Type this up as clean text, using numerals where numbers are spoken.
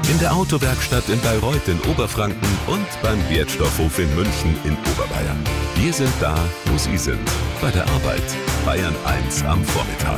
in der Autowerkstatt in Bayreuth in Oberfranken und beim Wertstoffhof in München in Oberbayern. Wir sind da, wo Sie sind. Bei der Arbeit. Bayern 1 am Vormittag.